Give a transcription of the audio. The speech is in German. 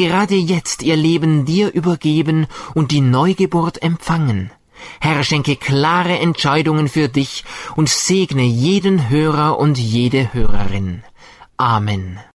gerade jetzt ihr Leben dir übergeben und die Neugeburt empfangen. Herr, schenke klare Entscheidungen für dich und segne jeden Hörer und jede Hörerin. Amen.